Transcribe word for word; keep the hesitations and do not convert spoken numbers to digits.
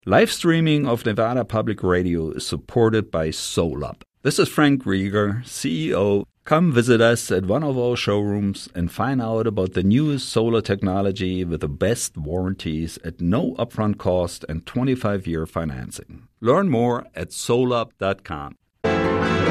Live streaming of Nevada Public Radio is supported by SolUp. This is Frank Rieger, C E O. Come visit us at one of our showrooms and find out about the newest solar technology with the best warranties at no upfront cost and twenty-five year financing. Learn more at solup dot com.